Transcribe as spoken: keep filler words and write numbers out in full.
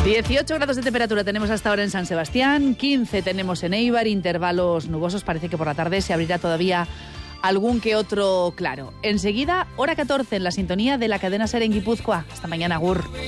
dieciocho grados de temperatura tenemos hasta ahora en San Sebastián, quince tenemos en Eibar, intervalos nubosos, parece que por la tarde se abrirá todavía algún que otro claro. Enseguida, hora catorce en la sintonía de la cadena SER en Guipúzcoa. Hasta mañana, agur.